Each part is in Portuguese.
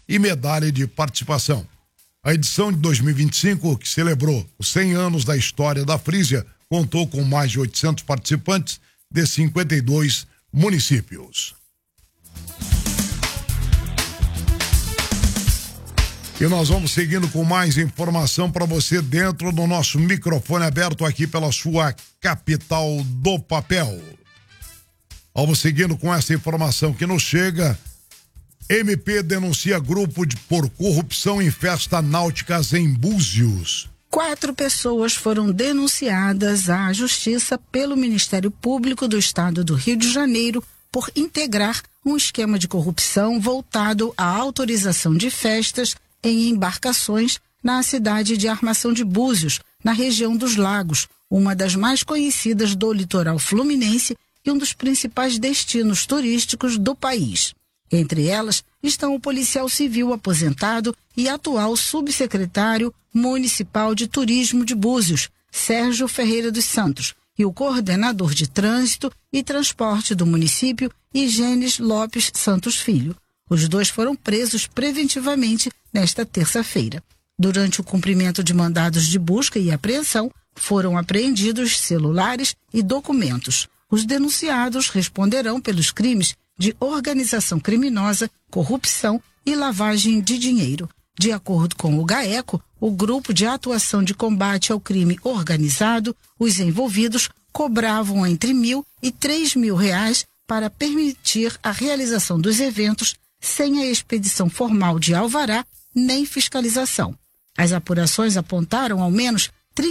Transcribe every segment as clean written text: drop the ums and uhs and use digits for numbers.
e medalha de participação. A edição de 2025, que celebrou os 100 anos da história da Frísia, contou com mais de 800 participantes de 52 municípios. E nós vamos seguindo com mais informação para você dentro do nosso microfone aberto aqui pela sua capital do papel. Vamos seguindo com essa informação que nos chega. MP denuncia grupo por corrupção em festa náuticas em Búzios. 4 pessoas foram denunciadas à Justiça pelo Ministério Público do Estado do Rio de Janeiro por integrar um esquema de corrupção voltado à autorização de festas em embarcações na cidade de Armação de Búzios, na região dos Lagos, uma das mais conhecidas do litoral fluminense e um dos principais destinos turísticos do país. Entre elas estão o policial civil aposentado e atual subsecretário municipal de turismo de Búzios, Sérgio Ferreira dos Santos, e o coordenador de trânsito e transporte do município, Igênis Lopes Santos Filho. Os 2 foram presos preventivamente nesta terça-feira. Durante o cumprimento de mandados de busca e apreensão, foram apreendidos celulares e documentos. Os denunciados responderão pelos crimes de organização criminosa, corrupção e lavagem de dinheiro. De acordo com o GAECO, o Grupo de Atuação de Combate ao Crime Organizado, os envolvidos cobravam entre R$1.000 e R$3.000 para permitir a realização dos eventos sem a expedição formal de alvará nem fiscalização. As apurações apontaram ao menos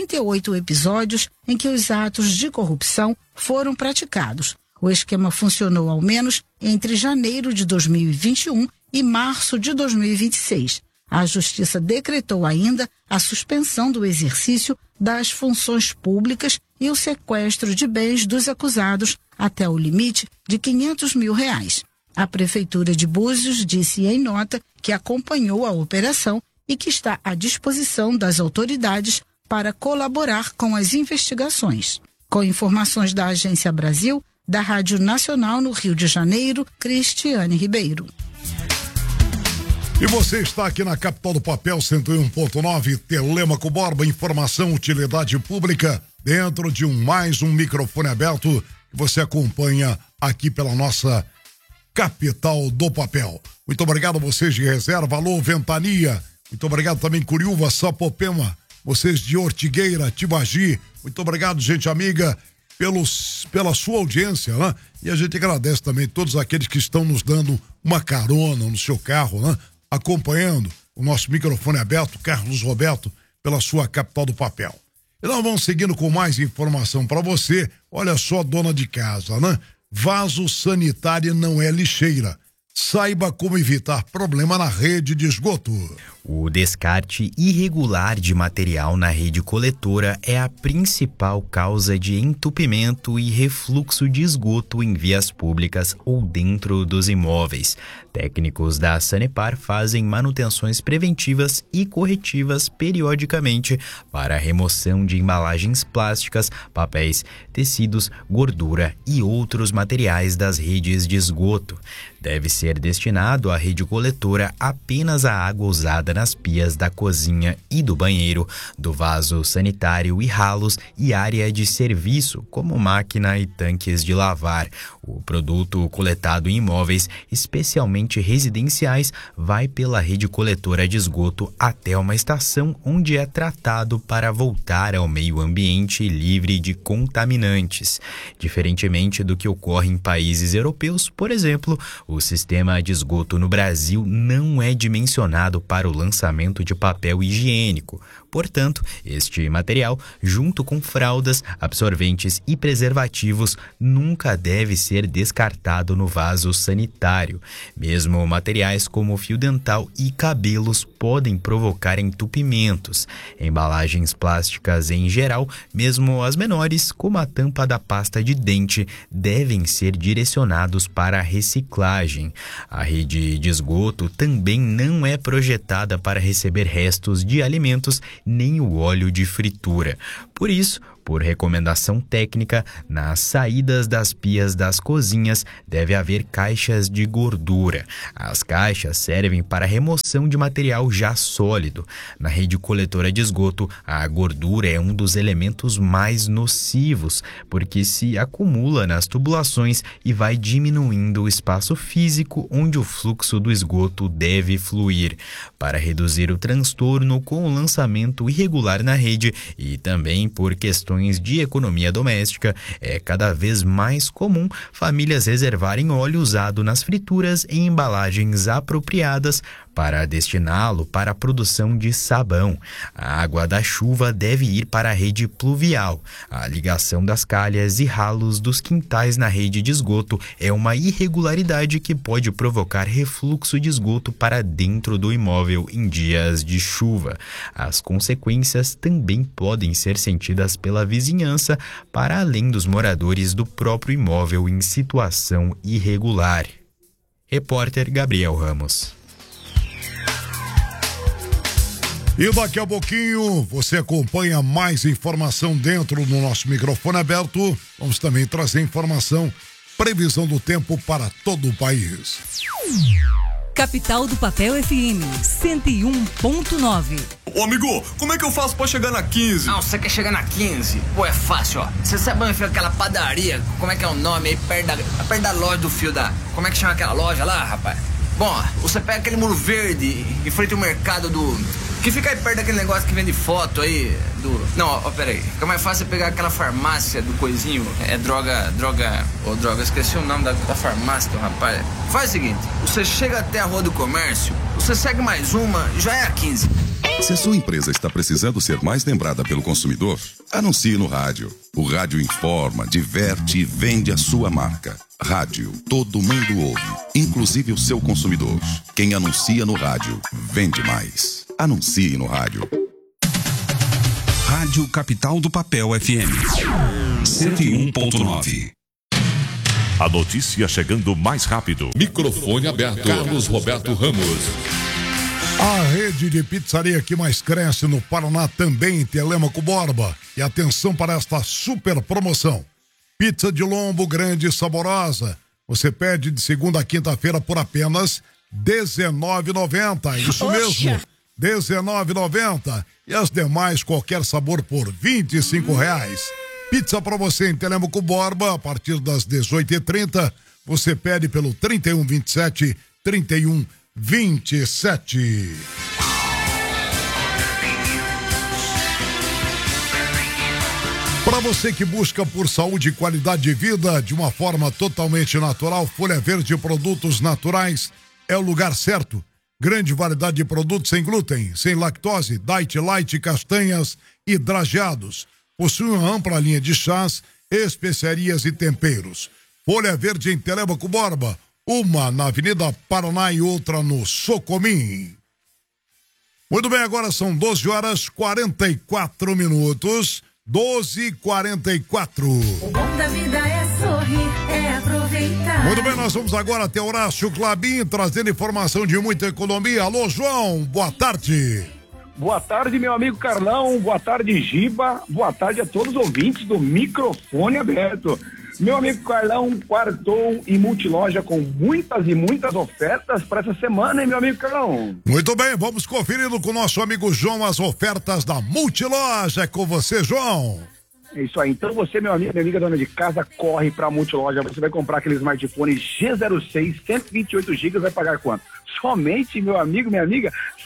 38 episódios em que os atos de corrupção foram praticados. O esquema funcionou ao menos entre janeiro de 2021 e março de 2026. A Justiça decretou ainda a suspensão do exercício das funções públicas e o sequestro de bens dos acusados até o limite de R$500 mil. A Prefeitura de Búzios disse em nota que acompanhou a operação e que está à disposição das autoridades para colaborar com as investigações. Com informações da Agência Brasil, da Rádio Nacional no Rio de Janeiro, Cristiane Ribeiro. E você está aqui na capital do papel 101.9, Telêmaco Borba, informação, utilidade pública, dentro de mais um microfone aberto que você acompanha aqui pela nossa capital do papel. Muito obrigado a vocês de reserva, alô Ventania, muito obrigado também Curiúva, Sapopema, vocês de Ortigueira, Tibagi, muito obrigado gente amiga pela sua audiência, né? E a gente agradece também todos aqueles que estão nos dando uma carona no seu carro, né? Acompanhando o nosso microfone aberto, Carlos Roberto, pela sua capital do papel. E nós vamos seguindo com mais informação para você. Olha só, dona de casa, né? Vaso sanitário não é lixeira. Saiba como evitar problema na rede de esgoto. O descarte irregular de material na rede coletora é a principal causa de entupimento e refluxo de esgoto em vias públicas ou dentro dos imóveis. Técnicos da Sanepar fazem manutenções preventivas e corretivas periodicamente para a remoção de embalagens plásticas, papéis, tecidos, gordura e outros materiais das redes de esgoto. Deve ser destinado à rede coletora apenas a água usada nas pias da cozinha e do banheiro, do vaso sanitário e ralos e área de serviço, como máquina e tanques de lavar. O produto coletado em imóveis, especialmente residenciais, vai pela rede coletora de esgoto até uma estação onde é tratado para voltar ao meio ambiente livre de contaminantes. Diferentemente do que ocorre em países europeus, por exemplo, o sistema de esgoto no Brasil não é dimensionado para o lançamento de papel higiênico. Portanto, este material, junto com fraldas, absorventes e preservativos, nunca deve ser descartado no vaso sanitário. Mesmo materiais como fio dental e cabelos podem provocar entupimentos. Embalagens plásticas em geral, mesmo as menores, como a tampa da pasta de dente, devem ser direcionados para a reciclagem. A rede de esgoto também não é projetada para receber restos de alimentos nem o óleo de fritura. Por isso, Por recomendação técnica, nas saídas das pias das cozinhas deve haver caixas de gordura. As caixas servem para remoção de material já sólido. Na rede coletora de esgoto, a gordura é um dos elementos mais nocivos, porque se acumula nas tubulações e vai diminuindo o espaço físico onde o fluxo do esgoto deve fluir. Para reduzir o transtorno com o lançamento irregular na rede e também por questões de economia doméstica, é cada vez mais comum famílias reservarem óleo usado nas frituras em embalagens apropriadas para destiná-lo para a produção de sabão. A água da chuva deve ir para a rede pluvial. A ligação das calhas e ralos dos quintais na rede de esgoto é uma irregularidade que pode provocar refluxo de esgoto para dentro do imóvel em dias de chuva. As consequências também podem ser sentidas pela vizinhança, para além dos moradores do próprio imóvel em situação irregular. Repórter Gabriel Ramos. E daqui a pouquinho você acompanha mais informação dentro do nosso microfone aberto. Vamos também trazer informação, previsão do tempo para todo o país. Capital do Papel FM 101.9. Ô amigo, como é que eu faço pra chegar na 15? Não, você quer chegar na 15? Pô, é fácil, ó. Você sabe onde fica aquela padaria? Como é que é o nome aí? Perto da loja do fio da... Como é que chama aquela loja lá, rapaz? Bom, ó, você pega aquele muro verde em frente ao mercado do... Que fica aí perto daquele negócio que vende foto aí do... Não, ó, peraí. Fica mais fácil pegar aquela farmácia do coisinho. É droga... Ô, droga, esqueci o nome da farmácia do rapaz. Faz o seguinte, você chega até a Rua do Comércio, você segue mais uma, já é a 15. Se a sua empresa está precisando ser mais lembrada pelo consumidor, anuncie no rádio. O rádio informa, diverte e vende a sua marca. Rádio, todo mundo ouve, inclusive o seu consumidor. Quem anuncia no rádio, vende mais. Anuncie no rádio. Rádio Capital do Papel FM 101.9. A notícia chegando mais rápido. Microfone aberto. Carlos Roberto Ramos. A rede de pizzaria que mais cresce no Paraná também em Telêmaco Borba. E atenção para esta super promoção. Pizza de lombo grande e saborosa. Você pede de segunda a quinta-feira por apenas R$19,90. Isso mesmo, R$19,90. E as demais, qualquer sabor por R$25. Pizza para você em Telêmaco Borba, a partir das 18h30. Você pede pelo 3127. Para você que busca por saúde e qualidade de vida de uma forma totalmente natural, Folha Verde Produtos Naturais é o lugar certo. Grande variedade de produtos sem glúten, sem lactose, diet light, castanhas e drageados. Possui uma ampla linha de chás, especiarias e temperos. Folha Verde em Telêmaco Borba, uma na Avenida Paraná e outra no Socomim. Muito bem, agora são 12h44. 12h44. O bom da vida é sorrir, é aproveitar. Muito bem, nós vamos agora até Horácio Clabin, trazendo informação de muita economia. Alô, João, boa tarde. Boa tarde, meu amigo Carlão, boa tarde, Giba, boa tarde a todos os ouvintes do Microfone Aberto. Meu amigo Carlão, quartou e multiloja com muitas e muitas ofertas para essa semana, hein, meu amigo Carlão? Muito bem, vamos conferindo com o nosso amigo João as ofertas da multiloja. É com você, João. É isso aí, então você, meu amigo, minha amiga dona de casa, corre pra multiloja, você vai comprar aquele smartphone G06, 128 GB, vai pagar quanto? Somente, meu amigo, minha amiga,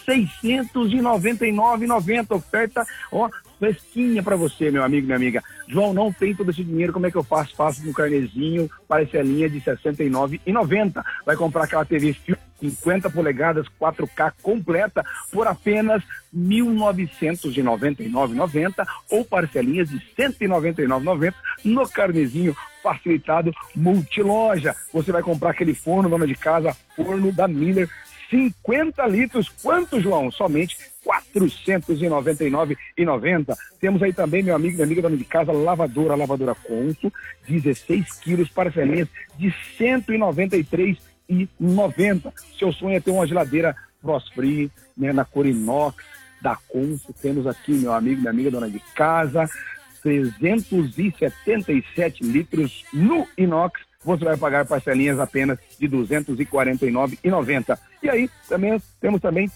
R$699,90, oferta, ó, fresquinha pra você, meu amigo, minha amiga. João, não tem todo esse dinheiro, como é que eu faço? Faço no carnezinho, parcelinha de R$69,90. Vai comprar aquela TV 50 polegadas 4K completa por apenas R$1.999,90 ou parcelinhas de R$199,90 no carnezinho facilitado multiloja. Você vai comprar aquele forno, dona de casa, forno da Miller, 50 litros. Quanto, João? Somente R$499,90. Temos aí também, meu amigo, minha amiga dona de casa, lavadora Consul, 16 quilos, parcelinhas de R$193,90. Seu sonho é ter uma geladeira Frost Free, né, na cor inox da Consul. Temos aqui, meu amigo, minha amiga dona de casa, 377 litros no inox, você vai pagar parcelinhas apenas de R$ 249,90. E aí temos também